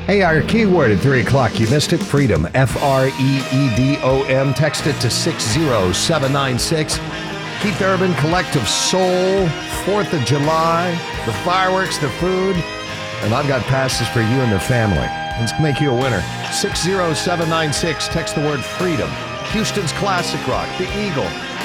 Hey, our keyword at 3 o'clock. You missed it. Freedom. Freedom. Text it to 60796. Keith Urban, Collective Soul, 4th of July, the fireworks, the food. And I've got passes for you and the family. Let's make you a winner. 60796. Text the word freedom. Houston's Classic Rock, the Eagle.